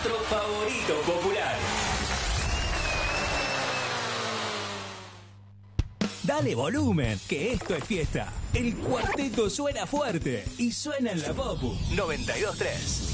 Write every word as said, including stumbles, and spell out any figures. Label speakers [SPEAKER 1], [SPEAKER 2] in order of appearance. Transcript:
[SPEAKER 1] nuestro favorito popular. Dale volumen, que esto es fiesta. El cuarteto suena fuerte y suena en la Popu noventa y dos tres.